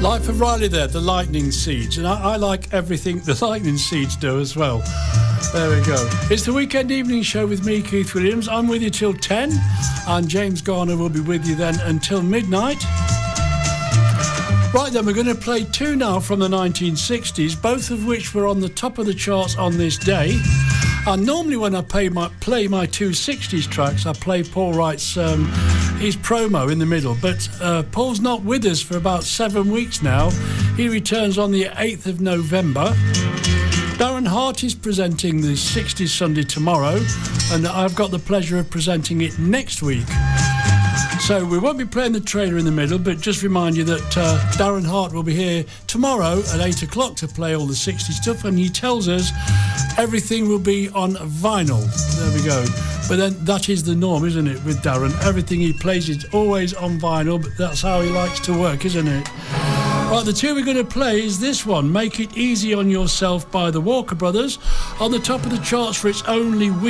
Life of Riley there, the Lightning Seeds. And I like everything the Lightning Seeds do as well. There we go. It's the Weekend Evening Show with me, Keith Williams. I'm with you till 10, and James Garner will be with you then until midnight. Right then, we're going to play two now from the 1960s, both of which were on the top of the charts on this day. And normally when I play my two 60s tracks, I play Paul Wright's his promo in the middle. But Paul's not with us for about 7 weeks now. He returns on the 8th of November. Darren Hart is presenting the 60s Sunday tomorrow, and I've got the pleasure of presenting it next week. So we won't be playing the trailer in the middle, but just remind you that Darren Hart will be here tomorrow at 8 o'clock to play all the 60s stuff, and he tells us everything will be on vinyl. There we go. But then that is the norm, isn't it, with Darren? Everything he plays is always on vinyl, but that's how he likes to work, isn't it? Right, the two we're going to play is this one, Make It Easy on Yourself by the Walker Brothers, on the top of the charts for its only week.